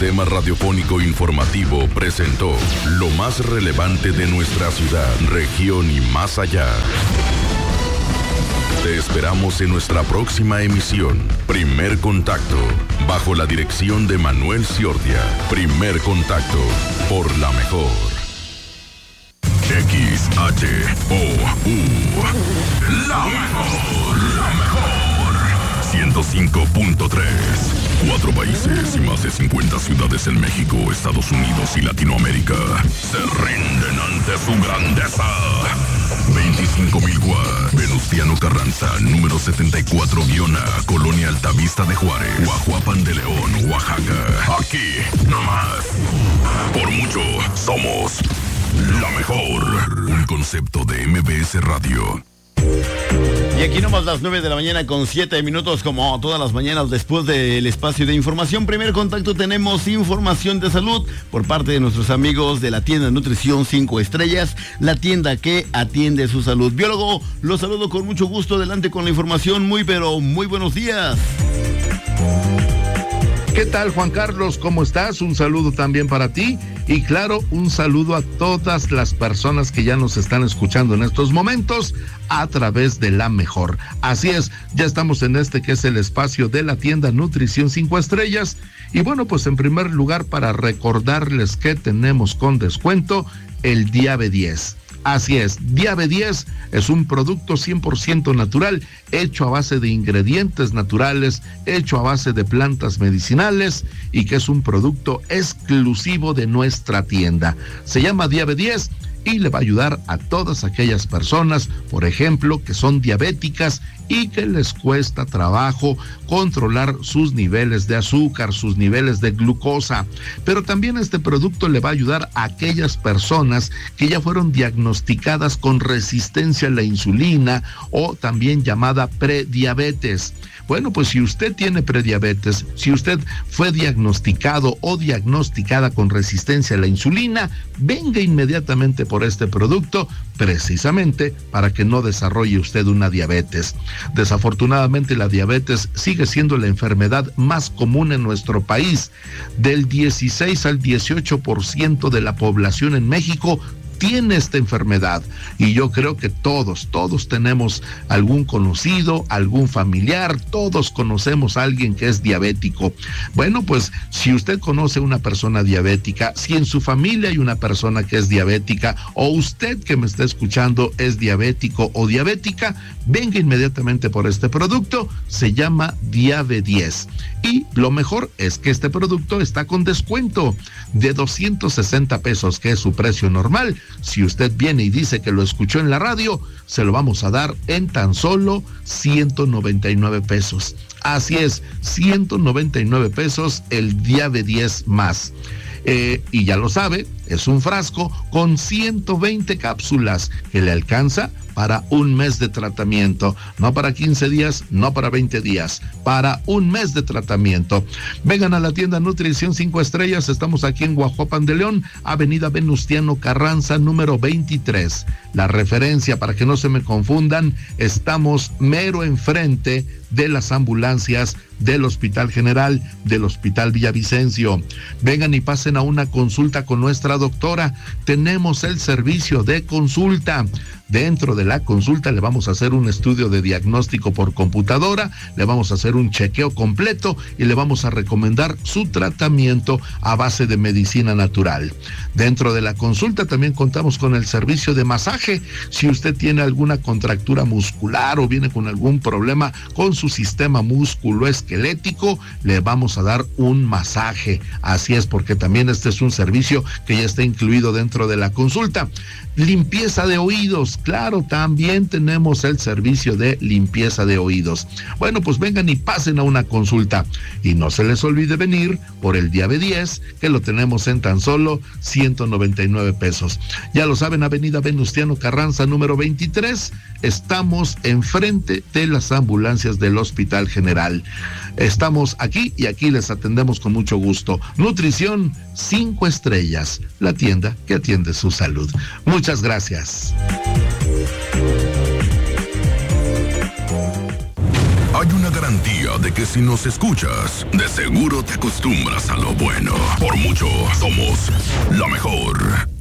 Sistema Radiofónico Informativo presentó lo más relevante de nuestra ciudad, región y más allá. Te esperamos en nuestra próxima emisión, Primer Contacto, bajo la dirección de Manuel Ciordia. Primer Contacto, por la mejor. XHOU, la mejor, 105.3. 4 países y más de 50 ciudades en México, Estados Unidos y Latinoamérica se rinden ante su grandeza. 25,000 watts. Venustiano Carranza, número 74-A, Colonia Altavista de Juárez, Guajuapan de León, Oaxaca. Aquí, nomás. Por mucho, somos la mejor. Un concepto de MBS Radio. Y aquí nomás las 9 de la mañana con 7 minutos, como todas las mañanas después del espacio de información. Primer Contacto, tenemos información de salud por parte de nuestros amigos de la tienda Nutrición 5 Estrellas, la tienda que atiende su salud. Biólogo, los saludo con mucho gusto. Adelante con la información. Muy buenos días. ¿Qué tal, Juan Carlos? ¿Cómo estás? Un saludo también para ti y claro, un saludo a todas las personas que ya nos están escuchando en estos momentos a través de La Mejor. Así es, ya estamos en este que es el espacio de la tienda Nutrición 5 Estrellas y bueno, pues en primer lugar para recordarles que tenemos con descuento el día B10. Así es, Día B10 es un producto 100% natural, hecho a base de ingredientes naturales, hecho a base de plantas medicinales y que es un producto exclusivo de nuestra tienda. Se llama Día B10 y le va a ayudar a todas aquellas personas, por ejemplo, que son diabéticas y que les cuesta trabajo controlar sus niveles de azúcar, sus niveles de glucosa. Pero también este producto le va a ayudar a aquellas personas que ya fueron diagnosticadas con resistencia a la insulina o también llamada prediabetes. Bueno, pues si usted tiene prediabetes, si usted fue diagnosticado o diagnosticada con resistencia a la insulina, venga inmediatamente por este producto, precisamente para que no desarrolle usted una diabetes. Desafortunadamente, la diabetes sigue siendo la enfermedad más común en nuestro país. Del 16 al 18% de la población en México tiene esta enfermedad y yo creo que todos tenemos algún conocido, algún familiar, todos conocemos a alguien que es diabético. Bueno, pues si usted conoce a una persona diabética, si en su familia hay una persona que es diabética o usted que me está escuchando es diabético o diabética, venga inmediatamente por este producto, se llama Día B10 y lo mejor es que este producto está con descuento de 260 pesos, que es su precio normal. Si usted viene y dice que lo escuchó en la radio, se lo vamos a dar en tan solo 199 pesos. Así es, 199 pesos el Día B10 más. Y ya lo sabe, es un frasco con 120 cápsulas que le alcanza para un mes de tratamiento, no para 15 días, no para 20 días, para un mes de tratamiento. Vengan a la tienda Nutrición 5 Estrellas, estamos aquí en Guajuapan de León, Avenida Venustiano Carranza, número 23. La referencia, para que no se me confundan, estamos mero enfrente de las ambulancias del Hospital General, del Hospital Villavicencio. Vengan y pasen a una consulta con nuestra doctora. Tenemos el servicio de consulta. Dentro de la consulta le vamos a hacer un estudio de diagnóstico por computadora, le vamos a hacer un chequeo completo y le vamos a recomendar su tratamiento a base de medicina natural. Dentro de la consulta también contamos con el servicio de masaje. Si usted tiene alguna contractura muscular o viene con algún problema con su sistema musculoesquelético, le vamos a dar un masaje. Así es, porque también este es un servicio que ya está incluido dentro de la consulta. Limpieza de oídos, claro, también tenemos el servicio de limpieza de oídos. Bueno, pues vengan y pasen a una consulta y no se les olvide venir por el Día B10, que lo tenemos en tan solo 199 pesos. Ya lo saben, Avenida Venustiano Carranza, número 23, estamos enfrente de las ambulancias del Hospital General. Estamos aquí y aquí les atendemos con mucho gusto. Nutrición 5 Estrellas, la tienda que atiende su salud. Muchas gracias. hay una garantía de que si nos escuchas, de seguro te acostumbras a lo bueno. Por mucho, somos la mejor.